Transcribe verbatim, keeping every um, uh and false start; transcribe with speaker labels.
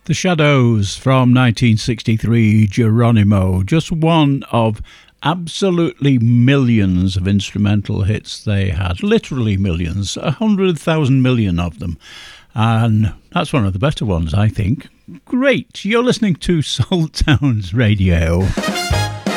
Speaker 1: The Shadows from nineteen sixty-three, Geronimo, just one of absolutely millions of instrumental hits they had, literally millions, a hundred thousand million of them, and that's one of the better ones, I think. Great, you're listening to Saltowns Radio.